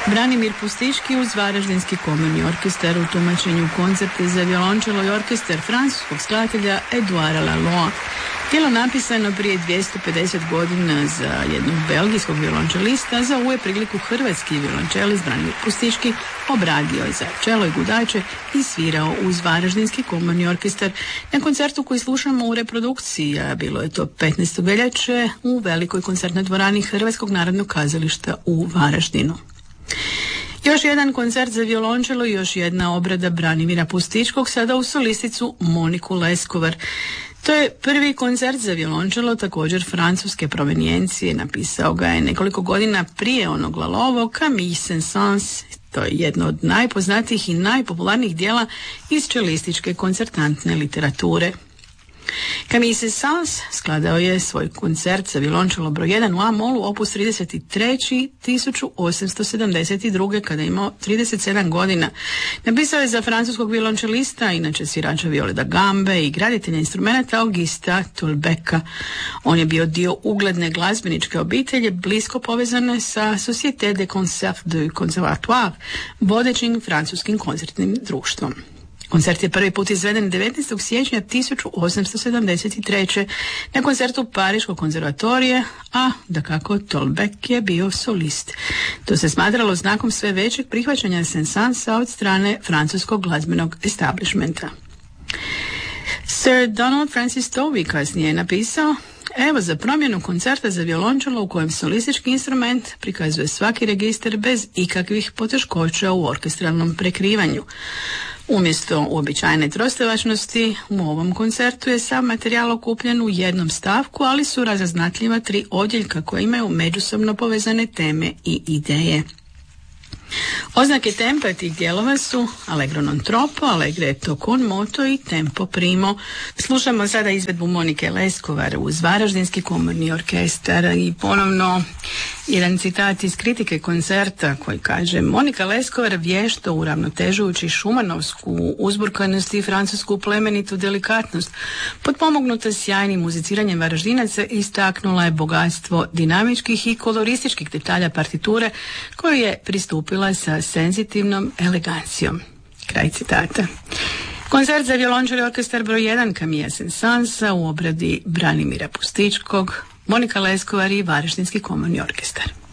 Branimir Pustički uz Varaždinski komorni orkestar u tumačenju koncerta za violončelo i orkestar francuskog skladatelja Edouarda Laloix. Djelo napisano prije 250 godina za jednog belgijskog violončelista, za ovu je priliku hrvatski violončelist Branimir Pustički obradio je za čelo i gudače i svirao uz Varaždinski komorni orkestar na koncertu koji slušamo u reprodukciji, a bilo je to 15. veljače u velikoj koncertnoj dvorani Hrvatskog narodnog kazališta u Varaždinu. Još jedan koncert za violončelo i još jedna obrada Branimira Pustičkog, sada u solisticu Moniku Leskovar. To je prvi koncert za violončelo, također francuske provenijencije, napisao ga je nekoliko godina prije onog Lalouvog, Camille Saint-Saëns. To je jedno od najpoznatijih i najpopularnijih dijela iz čelističke koncertantne literature. Camille Saint-Saëns skladao je svoj koncert za violončelo broj 1 u A-molu, opus 33. 1872. kada je imao 37 godina. Napisao je za francuskog violončelista, inače svirača viole da gambe i graditelja instrumenta Augusta Tolbecka. On je bio dio ugledne glazbeničke obitelji, blisko povezane sa Société des Concerts du Conservatoire, vodećim francuskim koncertnim društvom. Koncert je prvi put izveden 19. siječnja 1873. na koncertu Pariškog konzervatorije, a dakako Tolbeck je bio solist. To se smatralo znakom sve većeg prihvaćanja Saint-Saënsa od strane francuskog glazbenog establishmenta. Sir Donald Francis Tovey kasnije je napisao: evo za promjenu koncerta za violončelo u kojem solistički instrument prikazuje svaki registar bez ikakvih poteškoća u orkestralnom prekrivanju. Umjesto uobičajene trostevačnosti, u ovom koncertu je sav materijal okupljen u jednom stavku, ali su razaznatljiva 3 odjeljka koje imaju međusobno povezane teme i ideje. Oznake tempa tih dijelova su allegro non troppo, allegretto con moto i tempo primo. Slušamo sada izvedbu Monike Leskovar uz Varaždinski komorni orkestar i ponovno jedan citat iz kritike koncerta koji kaže: Monika Leskovar vješto uravnotežujući šumanovsku uzburkanost i francusku plemenitu delikatnost, potpomognuta sjajnim muziciranjem Varaždinaca, istaknula je bogatstvo dinamičkih i kolorističkih detalja partiture koju je pristupila sa senzitivnom elegancijom. Kraj citata. Koncert za violončelo i orkestar broj 1 Camille Saint-Saënsa u obradi Branimira Pustičkog, Monika Leskovar i Varaždinski komorni orkestar.